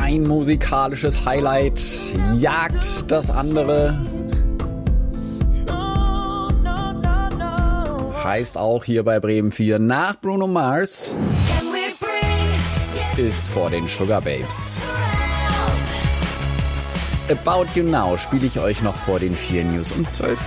Ein musikalisches Highlight jagt das andere. Heißt auch hier bei Bremen 4 nach Bruno Mars ist vor den Sugar Babes. About You Now spiele ich euch noch vor den 4 News um 12.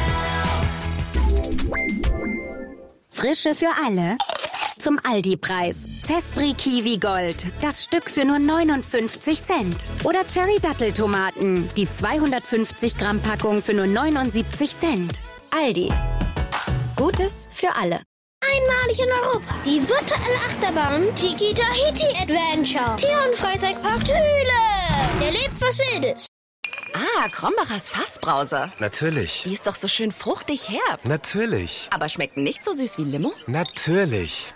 Frische für alle. Zum Aldi-Preis. Zespri Kiwi Gold. Das Stück für nur 59 Cent. Oder Cherry Datteltomaten. Die 250 Gramm Packung für nur 79 Cent. Aldi. Gutes für alle. Einmalig in Europa. Die virtuelle Achterbahn Tiki Tahiti Adventure. Tier- und Freizeitpark Thüle. Erlebt was Wildes. Ah, Krombachers Fassbrause. Natürlich. Die ist doch so schön fruchtig herb. Natürlich. Aber schmeckt nicht so süß wie Limo? Natürlich.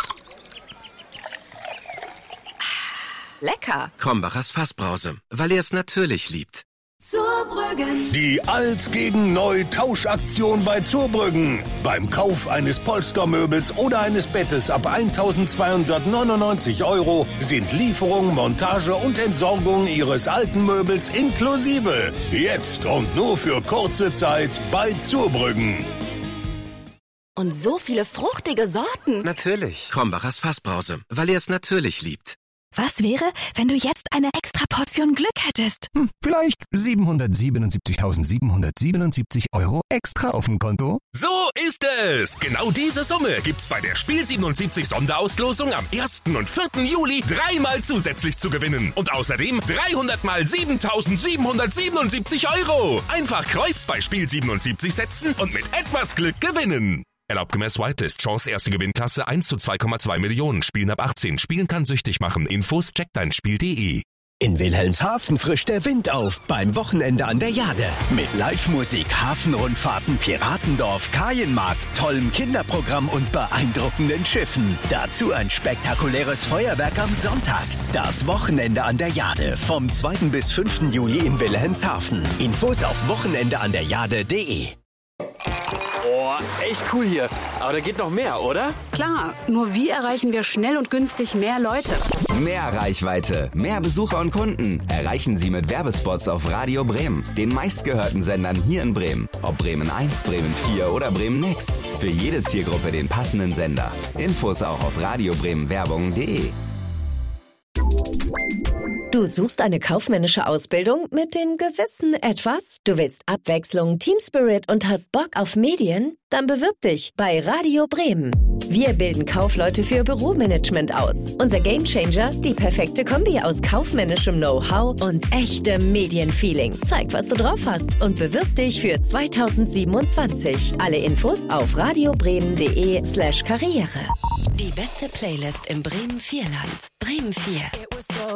Lecker. Krombachers Fassbrause, weil er es natürlich liebt. Zurbrüggen. Die Alt gegen Neu Tauschaktion bei Zurbrüggen. Beim Kauf eines Polstermöbels oder eines Bettes ab 1.299 € sind Lieferung, Montage und Entsorgung Ihres alten Möbels inklusive. Jetzt und nur für kurze Zeit bei Zurbrüggen. Und so viele fruchtige Sorten. Natürlich. Krombachers Fassbrause, weil er es natürlich liebt. Was wäre, wenn du jetzt eine extra Portion Glück hättest? Vielleicht 777.777 € extra auf dem Konto? So ist es! Genau diese Summe gibt's bei der Spiel 77 Sonderauslosung am 1. und 4. Juli dreimal zusätzlich zu gewinnen. Und außerdem 300 mal 7.777 €. Einfach Kreuz bei Spiel 77 setzen und mit etwas Glück gewinnen. Erlaubt gemäß Whitelist. Chance erste Gewinnklasse 1 zu 2,2 Millionen. Spielen ab 18. Spielen kann süchtig machen. Infos checkdeinspiel.de. In Wilhelmshaven frischt der Wind auf beim Wochenende an der Jade. Mit Live-Musik, Hafenrundfahrten, Piratendorf, Kajenmarkt, tollem Kinderprogramm und beeindruckenden Schiffen. Dazu ein spektakuläres Feuerwerk am Sonntag. Das Wochenende an der Jade vom 2. bis 5. Juli in Wilhelmshaven. Infos auf wochenendeanderjade.de. Boah, echt cool hier. Aber da geht noch mehr, oder? Klar, nur wie erreichen wir schnell und günstig mehr Leute? Mehr Reichweite, mehr Besucher und Kunden erreichen Sie mit Werbespots auf Radio Bremen, den meistgehörten Sendern hier in Bremen. Ob Bremen 1, Bremen 4 oder Bremen Next. Für jede Zielgruppe den passenden Sender. Infos auch auf radiobremenwerbung.de. Du suchst eine kaufmännische Ausbildung mit den gewissen Etwas? Du willst Abwechslung, Teamspirit und hast Bock auf Medien? Dann bewirb dich bei Radio Bremen. Wir bilden Kaufleute für Büromanagement aus. Unser Gamechanger, die perfekte Kombi aus kaufmännischem Know-how und echtem Medienfeeling. Zeig, was du drauf hast und bewirb dich für 2027. Alle Infos auf radiobremen.de/karriere. Die beste Playlist im Bremen 4 Land. Bremen 4.